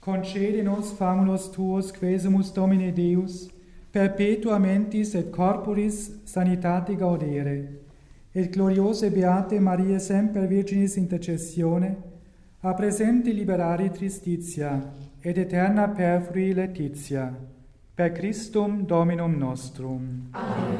concede nos famulus tuos, quesumus Domine Deus, perpetua mentis et corporis sanitate gaudere, et gloriose beate Mariae semper Virginis intercessione, a presente liberari tristitia, et eterna perfrui laetitia, per Christum Dominum nostrum. Amen.